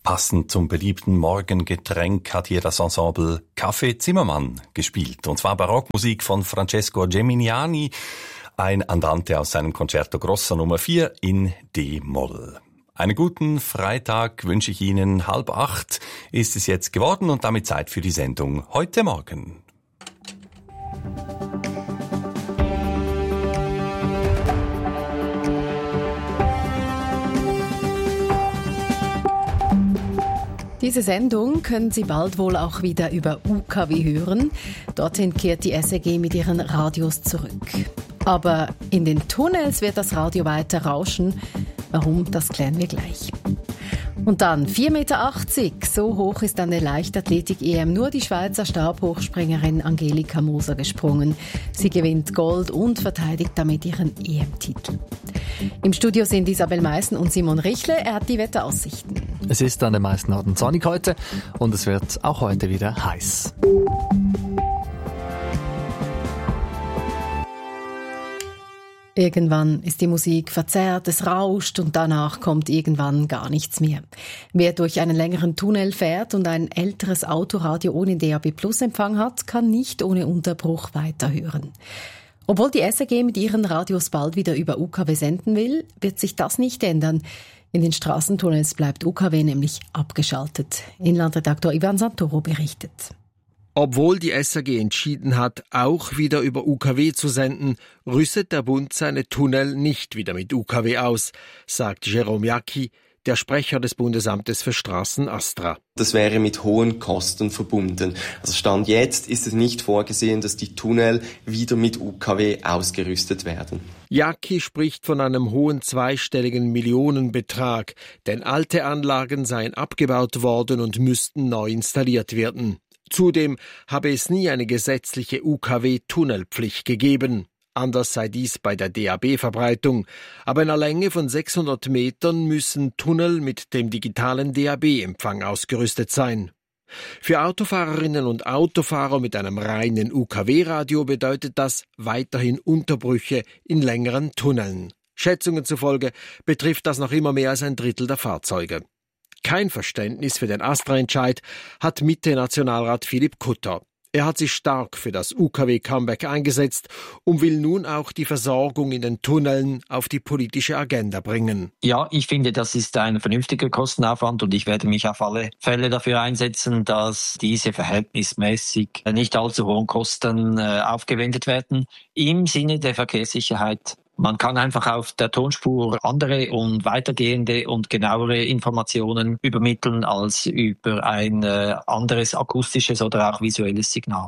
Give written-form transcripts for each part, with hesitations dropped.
Passend zum beliebten Morgengetränk hat hier das Ensemble Café Zimmermann gespielt. Und zwar Barockmusik von Francesco Geminiani, ein Andante aus seinem Concerto Grosso Nummer 4 in D-Moll. Einen guten Freitag wünsche ich Ihnen. 7:30 ist es jetzt geworden und damit Zeit für die Sendung heute Morgen. Diese Sendung können Sie bald wohl auch wieder über UKW hören. Dorthin kehrt die SRG mit ihren Radios zurück. Aber in den Tunnels wird das Radio weiter rauschen. Warum, das klären wir gleich. Und dann 4,80 Meter. So hoch ist an der Leichtathletik-EM nur die Schweizer Stabhochspringerin Angelika Moser gesprungen. Sie gewinnt Gold und verteidigt damit ihren EM-Titel. Im Studio sind Isabel Meissen und Simon Richle. Er hat die Wetteraussichten. Es ist an den meisten Orten sonnig heute und es wird auch heute wieder heiß. Irgendwann ist die Musik verzerrt, es rauscht und danach kommt irgendwann gar nichts mehr. Wer durch einen längeren Tunnel fährt und ein älteres Autoradio ohne DAB+-Empfang hat, kann nicht ohne Unterbruch weiterhören. Obwohl die SRG mit ihren Radios bald wieder über UKW senden will, wird sich das nicht ändern. In den Straßentunnels bleibt UKW nämlich abgeschaltet. Inlandredaktor Ivan Santoro berichtet. Obwohl die SRG entschieden hat, auch wieder über UKW zu senden, rüstet der Bund seine Tunnel nicht wieder mit UKW aus, sagt Jérôme Jacqui, der Sprecher des Bundesamtes für Straßen ASTRA. Das wäre mit hohen Kosten verbunden. Also Stand jetzt ist es nicht vorgesehen, dass die Tunnel wieder mit UKW ausgerüstet werden. Jacqui spricht von einem hohen zweistelligen Millionenbetrag, denn alte Anlagen seien abgebaut worden und müssten neu installiert werden. Zudem habe es nie eine gesetzliche UKW-Tunnelpflicht gegeben. Anders sei dies bei der DAB-Verbreitung. Aber in einer Länge von 600 Metern müssen Tunnel mit dem digitalen DAB-Empfang ausgerüstet sein. Für Autofahrerinnen und Autofahrer mit einem reinen UKW-Radio bedeutet das weiterhin Unterbrüche in längeren Tunneln. Schätzungen zufolge betrifft das noch immer mehr als ein Drittel der Fahrzeuge. Kein Verständnis für den ASTRA-Entscheid hat Mitte-Nationalrat Philipp Kutter. Er hat sich stark für das UKW-Comeback eingesetzt und will nun auch die Versorgung in den Tunneln auf die politische Agenda bringen. Ja, ich finde, das ist ein vernünftiger Kostenaufwand und ich werde mich auf alle Fälle dafür einsetzen, dass diese verhältnismäßig nicht allzu hohen Kosten aufgewendet werden im Sinne der Verkehrssicherheit. Man kann einfach auf der Tonspur andere und weitergehende und genauere Informationen übermitteln als über ein anderes akustisches oder auch visuelles Signal.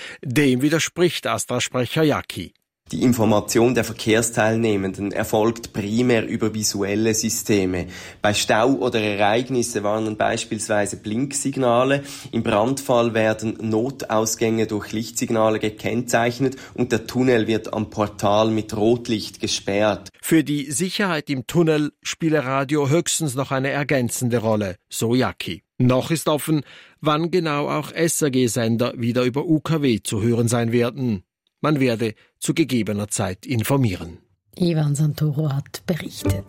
Dem widerspricht ASTRA-Sprecher Jacqui. Die Information der Verkehrsteilnehmenden erfolgt primär über visuelle Systeme. Bei Stau oder Ereignisse warnen beispielsweise Blinksignale. Im Brandfall werden Notausgänge durch Lichtsignale gekennzeichnet und der Tunnel wird am Portal mit Rotlicht gesperrt. Für die Sicherheit im Tunnel spiele Radio höchstens noch eine ergänzende Rolle, so Jacqui. Noch ist offen, wann genau auch SRG-Sender wieder über UKW zu hören sein werden. Man werde zu gegebener Zeit informieren. Ivan Santoro hat berichtet.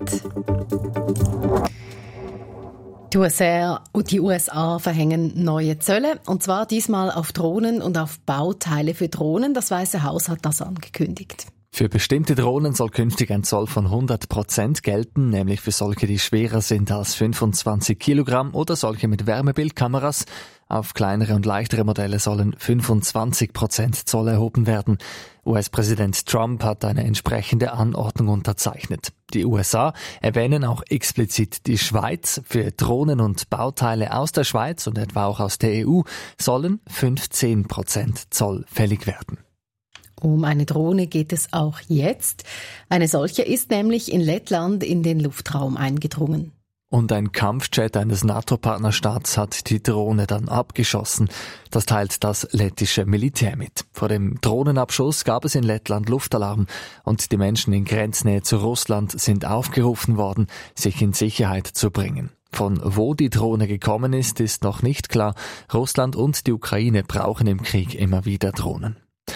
Die USA verhängen neue Zölle, und zwar diesmal auf Drohnen und auf Bauteile für Drohnen. Das Weiße Haus hat das angekündigt. Für bestimmte Drohnen soll künftig ein Zoll von 100% gelten, nämlich für solche, die schwerer sind als 25 Kilogramm oder solche mit Wärmebildkameras. Auf kleinere und leichtere Modelle sollen 25% Zoll erhoben werden. US-Präsident Trump hat eine entsprechende Anordnung unterzeichnet. Die USA erwähnen auch explizit die Schweiz. Für Drohnen und Bauteile aus der Schweiz und etwa auch aus der EU sollen 15% Zoll fällig werden. Um eine Drohne geht es auch jetzt. Eine solche ist nämlich in Lettland in den Luftraum eingedrungen. Und ein Kampfjet eines NATO-Partnerstaats hat die Drohne dann abgeschossen. Das teilt das lettische Militär mit. Vor dem Drohnenabschuss gab es in Lettland Luftalarm und die Menschen in Grenznähe zu Russland sind aufgerufen worden, sich in Sicherheit zu bringen. Von wo die Drohne gekommen ist noch nicht klar. Russland und die Ukraine brauchen im Krieg immer wieder Drohnen.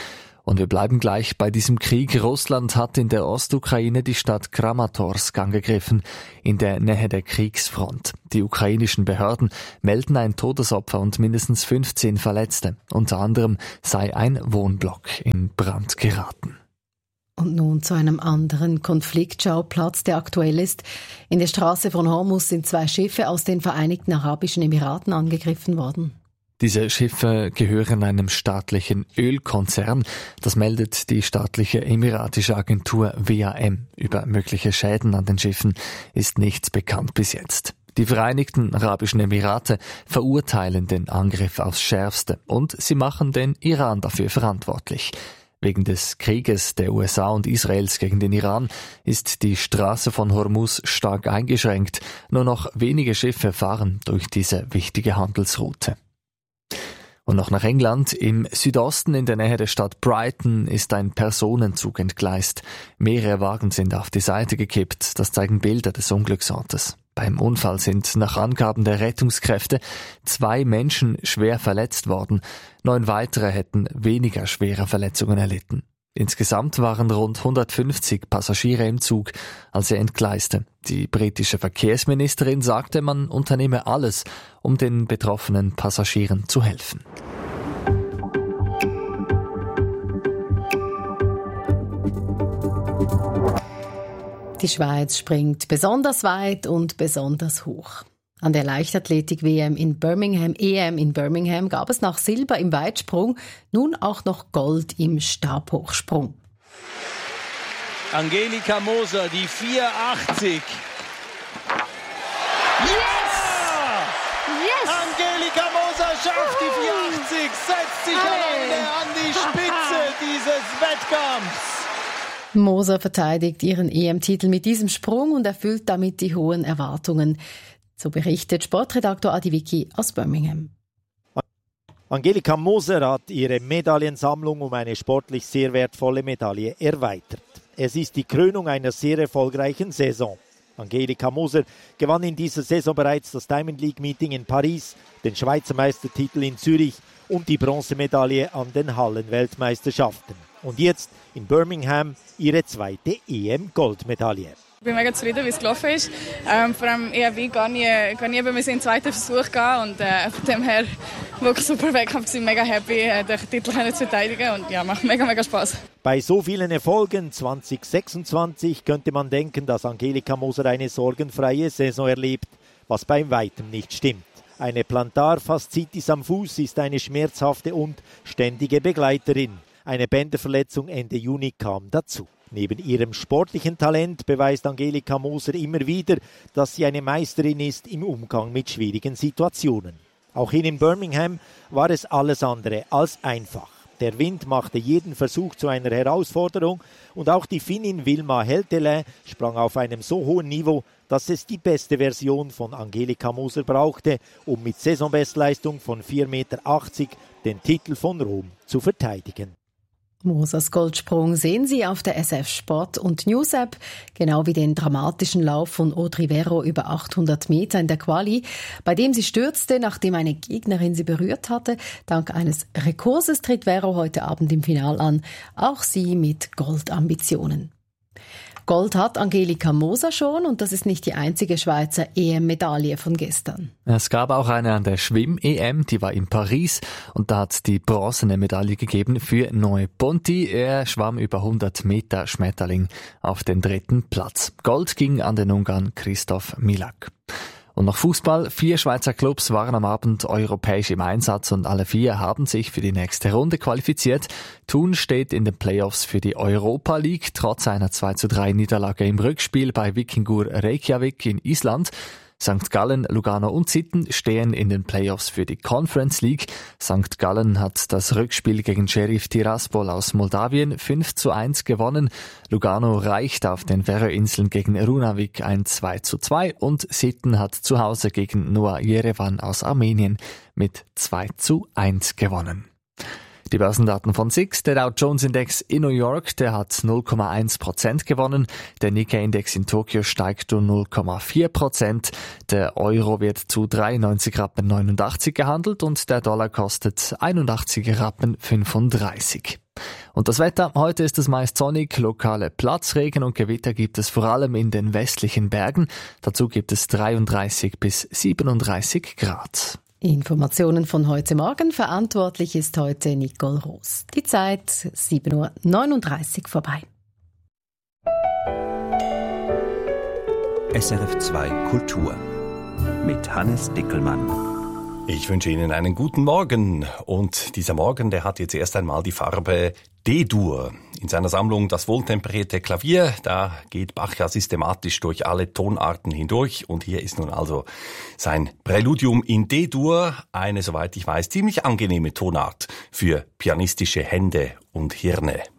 Und wir bleiben gleich bei diesem Krieg. Russland hat in der Ostukraine die Stadt Kramatorsk angegriffen, in der Nähe der Kriegsfront. Die ukrainischen Behörden melden ein Todesopfer und mindestens 15 Verletzte. Unter anderem sei ein Wohnblock in Brand geraten. Und nun zu einem anderen Konfliktschauplatz, der aktuell ist. In der Straße von Hormuz sind 2 Schiffe aus den Vereinigten Arabischen Emiraten angegriffen worden. Diese Schiffe gehören einem staatlichen Ölkonzern. Das meldet die staatliche emiratische Agentur WAM. Über mögliche Schäden an den Schiffen ist nichts bekannt bis jetzt. Die Vereinigten Arabischen Emirate verurteilen den Angriff aufs Schärfste und sie machen den Iran dafür verantwortlich. Wegen des Krieges der USA und Israels gegen den Iran ist die Straße von Hormuz stark eingeschränkt. Nur noch wenige Schiffe fahren durch diese wichtige Handelsroute. Und noch nach England. Im Südosten in der Nähe der Stadt Brighton ist ein Personenzug entgleist. Mehrere Wagen sind auf die Seite gekippt. Das zeigen Bilder des Unglücksortes. Beim Unfall sind nach Angaben der Rettungskräfte 2 Menschen schwer verletzt worden. 9 weitere hätten weniger schwere Verletzungen erlitten. Insgesamt waren rund 150 Passagiere im Zug, als er entgleiste. Die britische Verkehrsministerin sagte, man unternehme alles, um den betroffenen Passagieren zu helfen. Die Schweiz springt besonders weit und besonders hoch. An der Leichtathletik-EM in Birmingham gab es nach Silber im Weitsprung nun auch noch Gold im Stabhochsprung. Angelika Moser, die 4,80. Yes! Angelika Moser schafft die 4,80, setzt sich alleine an die Spitze dieses Wettkampfs. Moser verteidigt ihren EM-Titel mit diesem Sprung und erfüllt damit die hohen Erwartungen. So berichtet Sportredaktor Adi Vicky aus Birmingham. Angelika Moser hat ihre Medaillensammlung um eine sportlich sehr wertvolle Medaille erweitert. Es ist die Krönung einer sehr erfolgreichen Saison. Angelika Moser gewann in dieser Saison bereits das Diamond League Meeting in Paris, den Schweizer Meistertitel in Zürich und die Bronzemedaille an den Hallenweltmeisterschaften. Und jetzt in Birmingham ihre zweite EM-Goldmedaille. Ich bin mega zufrieden, wie es gelaufen ist. Vor allem ERW gar nie in den zweiten Versuch gehen und von dem her wirklich super Wettkampf. Ich bin mega happy, den Titel zu verteidigen und ja, macht mega Spaß. Bei so vielen Erfolgen 2026 könnte man denken, dass Angelika Moser eine sorgenfreie Saison erlebt, was bei weitem nicht stimmt. Eine Plantarfaszitis am Fuß ist eine schmerzhafte und ständige Begleiterin. Eine Bänderverletzung Ende Juni kam dazu. Neben ihrem sportlichen Talent beweist Angelika Moser immer wieder, dass sie eine Meisterin ist im Umgang mit schwierigen Situationen. Auch hier in Birmingham war es alles andere als einfach. Der Wind machte jeden Versuch zu einer Herausforderung und auch die Finnin Wilma Heltelä sprang auf einem so hohen Niveau, dass es die beste Version von Angelika Moser brauchte, um mit Saisonbestleistung von 4,80 Meter den Titel von Rom zu verteidigen. Mosers Goldsprung sehen Sie auf der SF Sport und News App, genau wie den dramatischen Lauf von Audrey Verro über 800 Meter in der Quali, bei dem sie stürzte, nachdem eine Gegnerin sie berührt hatte. Dank eines Rekurses tritt Verro heute Abend im Finale an, auch sie mit Goldambitionen. Gold hat Angelika Moser schon und das ist nicht die einzige Schweizer EM-Medaille von gestern. Es gab auch eine an der Schwimm-EM, die war in Paris und da hat die bronzene Medaille gegeben für Noé Ponti. Er schwamm über 100 Meter Schmetterling auf den 3. Platz. Gold ging an den Ungarn Christoph Milak. Und noch Fußball. 4 Schweizer Clubs waren am Abend europäisch im Einsatz und alle 4 haben sich für die nächste Runde qualifiziert. Thun steht in den Playoffs für die Europa League, trotz einer 2:3 Niederlage im Rückspiel bei Víkingur Reykjavik in Island. St. Gallen, Lugano und Sitten stehen in den Playoffs für die Conference League. St. Gallen hat das Rückspiel gegen Sheriff Tiraspol aus Moldawien 5:1 gewonnen. Lugano reicht auf den Färöerinseln gegen Runavik ein 2:2 und Sitten hat zu Hause gegen Noa Yerevan aus Armenien mit 2:1 gewonnen. Die Börsendaten von SIX, der Dow Jones Index in New York, der hat 0,1% gewonnen. Der Nikkei-Index in Tokio steigt um 0,4%. Der Euro wird zu 93,89 Rappen gehandelt und der Dollar kostet 81,35 Rappen. Und das Wetter, heute ist es meist sonnig, lokale Platzregen und Gewitter gibt es vor allem in den westlichen Bergen. Dazu gibt es 33 bis 37 Grad. Informationen von heute Morgen. Verantwortlich ist heute Nicole Roos. Die Zeit 7.39 Uhr vorbei. SRF 2 Kultur mit Hannes Dickelmann. Ich wünsche Ihnen einen guten Morgen. Und dieser Morgen, der hat jetzt erst einmal die Farbe D-Dur. In seiner Sammlung Das wohltemperierte Klavier, da geht Bach ja systematisch durch alle Tonarten hindurch. Und hier ist nun also sein Präludium in D-Dur, eine, soweit ich weiß, ziemlich angenehme Tonart für pianistische Hände und Hirne.